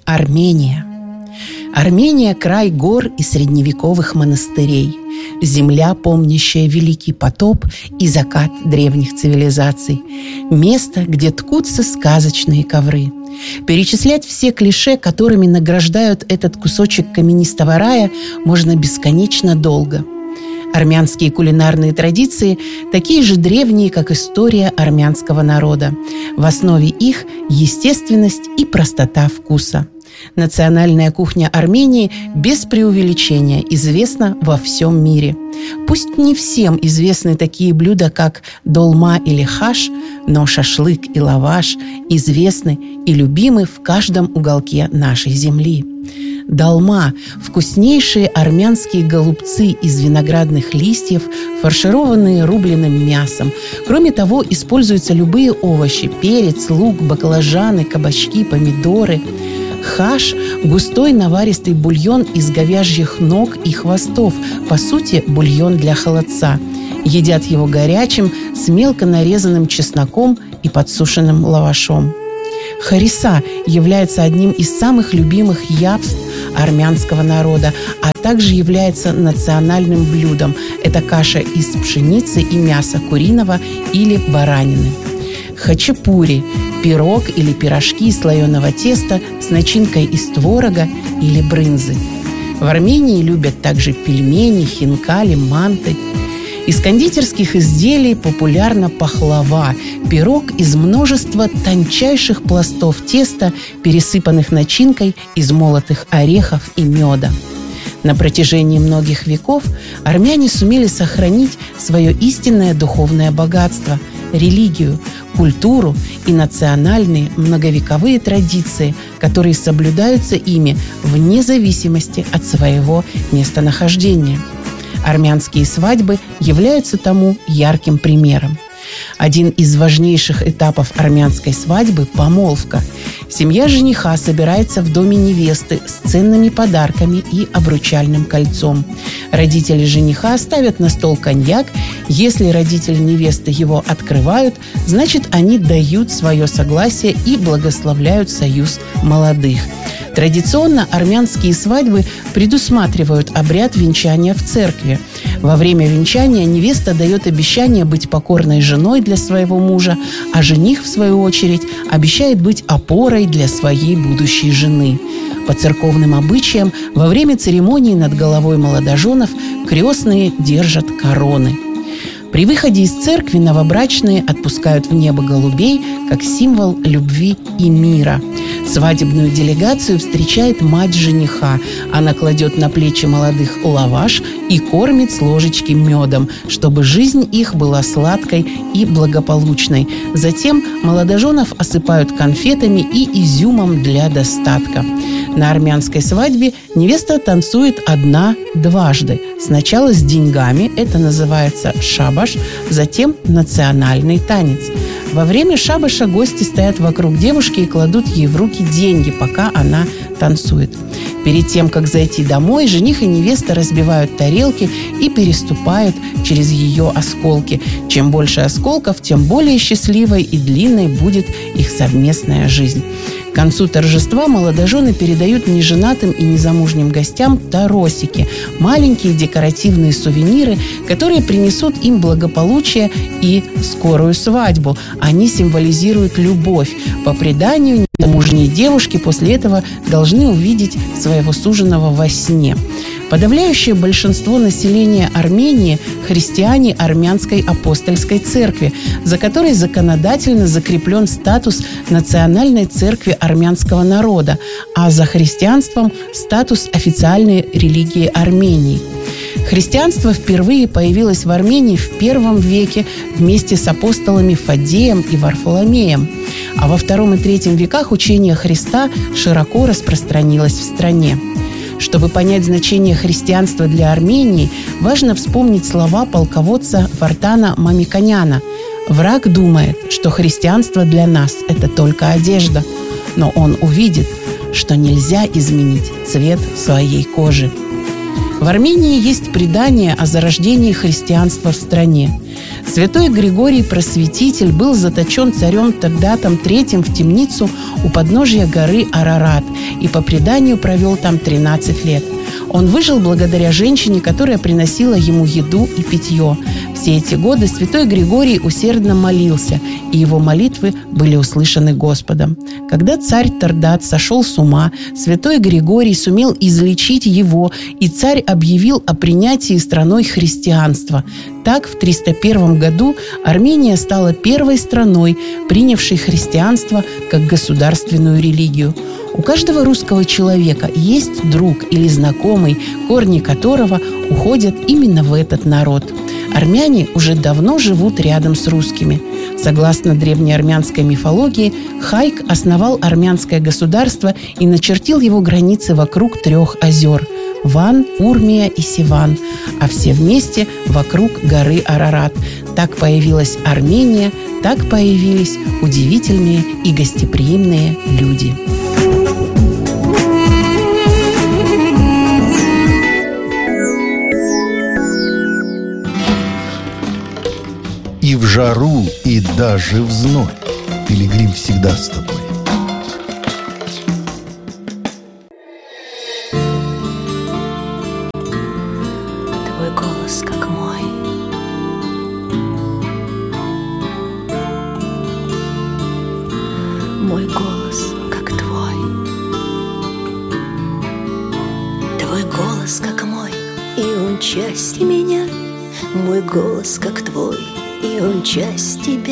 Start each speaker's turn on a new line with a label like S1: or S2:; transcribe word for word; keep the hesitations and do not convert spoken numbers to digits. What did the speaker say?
S1: Армения. Армения – край гор и средневековых монастырей, земля, помнящая Великий потоп и закат древних цивилизаций, место, где ткутся сказочные ковры. Перечислять все клише, которыми награждают этот кусочек каменистого рая, можно бесконечно долго. Армянские кулинарные традиции такие же древние, как история армянского народа. В основе их естественность и простота вкуса. Национальная кухня Армении без преувеличения известна во всем мире. Пусть не всем известны такие блюда, как долма или хаш, но шашлык и лаваш известны и любимы в каждом уголке нашей земли. Долма – вкуснейшие армянские голубцы из виноградных листьев, фаршированные рубленым мясом. Кроме того, используются любые овощи – перец, лук, баклажаны, кабачки, помидоры. Хаш – густой наваристый бульон из говяжьих ног и хвостов, по сути, бульон для холодца. Едят его горячим, с мелко нарезанным чесноком и подсушенным лавашом. Хариса является одним из самых любимых явств армянского народа, а также является национальным блюдом. Это каша из пшеницы и мяса куриного или баранины. Хачапури – пирог или пирожки из слоеного теста с начинкой из творога или брынзы. В Армении любят также пельмени, хинкали, манты. Из кондитерских изделий популярна пахлава – пирог из множества тончайших пластов теста, пересыпанных начинкой из молотых орехов и меда. На протяжении многих веков армяне сумели сохранить свое истинное духовное богатство – религию, культуру и национальные многовековые традиции, которые соблюдаются ими вне зависимости от своего местонахождения. Армянские свадьбы являются тому ярким примером. Один из важнейших этапов армянской свадьбы – помолвка. Семья жениха собирается в доме невесты с ценными подарками и обручальным кольцом. Родители жениха ставят на стол коньяк. Если родители невесты его открывают, значит, они дают свое согласие и благословляют союз молодых. Традиционно армянские свадьбы предусматривают обряд венчания в церкви. Во время венчания невеста дает обещание быть покорной женой для своего мужа, а жених, в свою очередь, обещает быть опорой для своей будущей жены. По церковным обычаям, во время церемонии над головой молодоженов крестные держат короны. При выходе из церкви новобрачные отпускают в небо голубей как символ любви и мира. Свадебную делегацию встречает мать жениха. Она кладет на плечи молодых лаваш и кормит с ложечки медом, чтобы жизнь их была сладкой и благополучной. Затем молодоженов осыпают конфетами и изюмом для достатка. На армянской свадьбе невеста танцует одна дважды. Сначала с деньгами, это называется шабаш, затем национальный танец. Во время шабаша гости стоят вокруг девушки и кладут ей в руки деньги, пока она танцует. Перед тем, как зайти домой, жених и невеста разбивают тарелки и переступают через ее осколки. Чем больше осколков, тем более счастливой и длинной будет их совместная жизнь. К концу торжества молодожены передают неженатым и незамужним гостям таросики – маленькие декоративные сувениры, которые принесут им благополучие и скорую свадьбу. Они символизируют любовь. По преданию, незамужние девушки после этого должны увидеть своего суженого во сне. Подавляющее большинство населения Армении – христиане Армянской апостольской церкви, за которой законодательно закреплен статус национальной церкви армянского народа, а за христианством – статус официальной религии Армении. Христианство впервые появилось в Армении в первом веке вместе с апостолами Фаддеем и Варфоломеем, а во втором и третьем веках учение Христа широко распространилось в стране. Чтобы понять значение христианства для Армении, важно вспомнить слова полководца Вартана Мамиконяна. «Враг думает, что христианство для нас – это только одежда, но он увидит, что нельзя изменить цвет своей кожи». В Армении есть предание о зарождении христианства в стране. Святой Григорий Просветитель был заточен царем Тагдатом третьим в темницу у подножия горы Арарат и по преданию провел там тринадцать лет. Он выжил благодаря женщине, которая приносила ему еду и питье. Все эти годы святой Григорий усердно молился, и его молитвы были услышаны Господом. Когда царь Тагдат сошел с ума, святой Григорий сумел излечить его, и царь объявил о принятии страной христианства. Так, в триста первом году Армения стала первой страной, принявшей христианство как государственную религию. У каждого русского человека есть друг или знакомый, корни которого уходят именно в этот народ. Армяне уже давно живут рядом с русскими. Согласно древнеармянской мифологии, Хайк основал армянское государство и начертил его границы вокруг трех озер – Ван, Урмия и Сиван, а все вместе вокруг горы Арарат. Так появилась Армения, так появились удивительные и гостеприимные люди.
S2: И в жару, и даже в зной пилигрим всегда с тобой.
S3: Твой голос как мой, мой голос как твой. Твой голос как мой, и он часть меня. Мой голос как твой, и он часть тебя.